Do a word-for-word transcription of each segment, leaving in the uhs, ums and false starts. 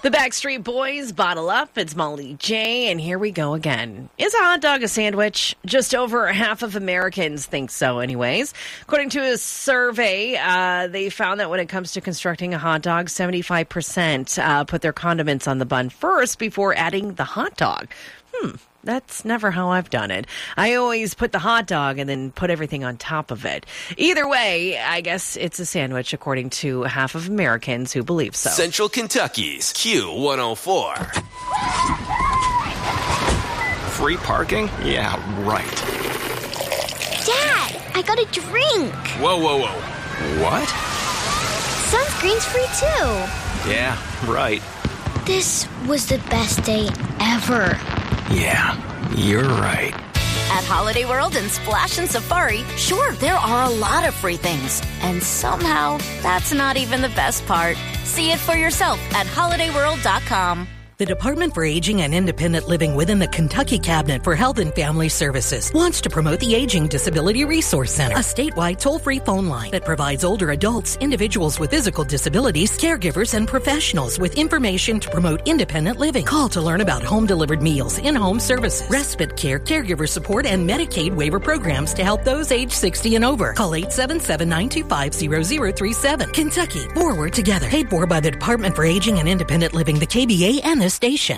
The Backstreet Boys, Bottle Up. It's Molly J, and here we go again. Is a hot dog a sandwich? Just over half of Americans think so anyways. According to a survey, uh, they found that when it comes to constructing a hot dog, seventy-five percent uh, put their condiments on the bun first before adding the hot dog. Hmm. That's never how I've done it. I always put the hot dog and then put everything on top of it. Either way, I guess it's a sandwich, according to half of Americans who believe so. Central Kentucky's Q one oh four. Free parking? Yeah, right. Dad, I got a drink. Whoa, whoa, whoa. What? Sunscreen's free too. Yeah, right. This was the best day ever. Yeah, you're right. At Holiday World and Splash and Safari, sure, there are a lot of free things. And somehow, that's not even the best part. See it for yourself at holiday world dot com. The Department for Aging and Independent Living within the Kentucky Cabinet for Health and Family Services wants to promote the Aging Disability Resource Center, a statewide toll-free phone line that provides older adults, individuals with physical disabilities, caregivers, and professionals with information to promote independent living. Call to learn about home-delivered meals, in-home services, respite care, caregiver support, and Medicaid waiver programs to help those age sixty and over. Call eight seven seven, nine two five, zero zero three seven. Kentucky, forward together. Paid for by the Department for Aging and Independent Living, the K B A, and the station.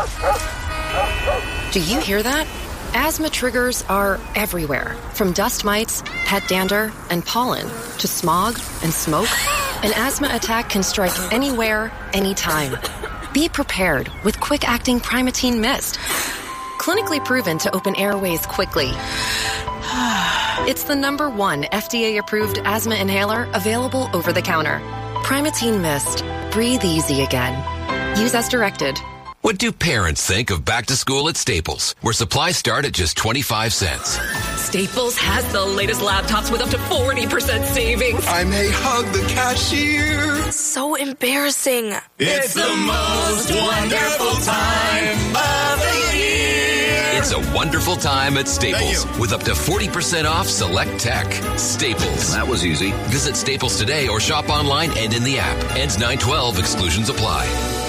Do you hear that? Asthma triggers are everywhere, from dust mites, pet dander, and pollen, to smog and smoke. An asthma attack can strike anywhere, anytime. Be prepared with quick-acting Primatene Mist. Clinically proven to open airways quickly. It's the number one F D A-approved asthma inhaler available over the counter. Primatene Mist. Breathe easy again. Use as directed. What do parents think of back to school at Staples, where supplies start at just twenty-five cents? Staples has the latest laptops with up to forty percent savings. I may hug the cashier. So embarrassing. It's the most wonderful time of the year. It's a wonderful time at Staples with up to forty percent off select tech. Staples. That was easy. Visit Staples today or shop online and in the app. Ends nine twelve. Exclusions apply.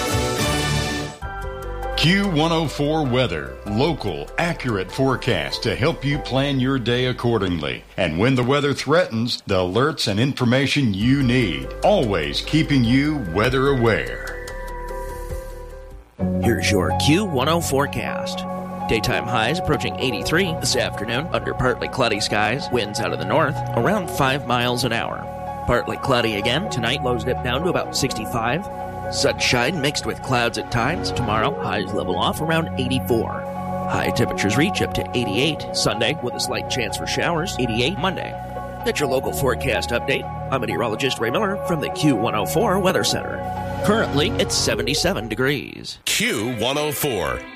Q one oh four Weather. Local, accurate forecast to help you plan your day accordingly. And when the weather threatens, the alerts and information you need. Always keeping you weather aware. Here's your Q one oh forecast. Daytime highs approaching eighty-three this afternoon under partly cloudy skies. Winds out of the north around five miles an hour. Partly cloudy again. Tonight, lows dip down to about sixty-five. Sunshine mixed with clouds at times. Tomorrow, highs level off around eighty-four. High temperatures reach up to eighty-eight. Sunday, with a slight chance for showers. eighty-eight Monday. That's your local forecast update. I'm meteorologist Ray Miller from the Q one oh four Weather Center. Currently, it's seventy-seven degrees. Q one oh four.